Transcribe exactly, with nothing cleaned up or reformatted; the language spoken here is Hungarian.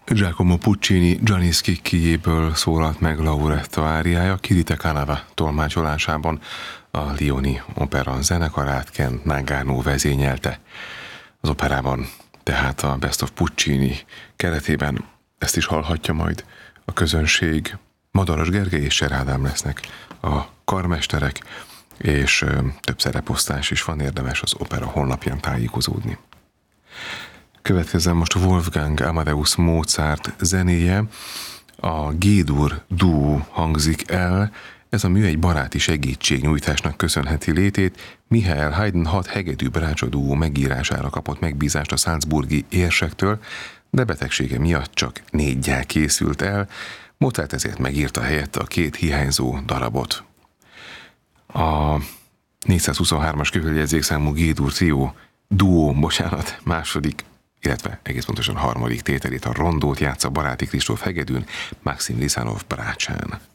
Giacomo Puccini Gianni Schicchiéből szólalt meg Lauretta áriája Kirite Canava tolmácsolásában. A Lioni Opera zenekarát Ken Nagano vezényelte. Az operában tehát a Best of Puccini keretében ezt is hallhatja majd a közönség. Madaras Gergely és Ser Ádám lesznek a karmesterek, és több szereposztás is van, érdemes az opera honlapján tájékozódni. Következzen most Wolfgang Amadeus Mozart zenéje, a G-dur duó hangzik el. Ez a mű egy baráti segítségnyújtásnak köszönheti létét. Michael Haydn hat hegedű brácsa duó megírására kapott megbízást a salzburgi érsektől, de betegsége miatt csak négyel készült el. Mozart ezért megírta helyette a két hiányzó darabot. A négyszázhuszonhármas köhöljegyzékszámú G-dur trió duó, bocsánat, második, illetve egész pontosan harmadik tételét, a rondót játsza Baráti Kristóf hegedűn, Maxim Liszánov brácsán.